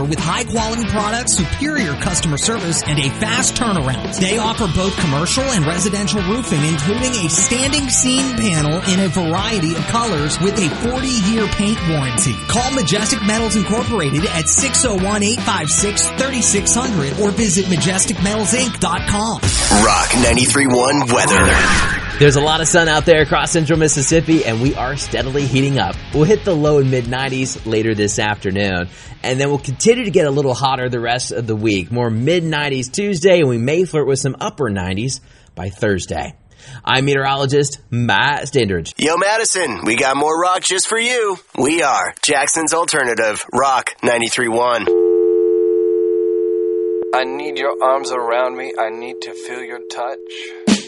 with high-quality products, superior customer service, and a fast turnaround. They offer both commercial and residential roofing, including a standing seam panel in a variety of colors with a 40-year paint warranty. Call Majestic Metals Incorporated at 601-856-3600 or visit MajesticMetalsInc.com. Rock 93.1 weather. There's a lot of sun out there across central Mississippi, and we are steadily heating up. We'll hit the low and mid-90s later this afternoon, and then we'll continue to get a little hotter the rest of the week. More mid-90s Tuesday, and we may flirt with some upper 90s by Thursday. I'm meteorologist Matt Standridge. Yo, Madison, we got more rock just for you. We are Jackson's Alternative, Rock 93.1. I need your arms around me. I need to feel your touch.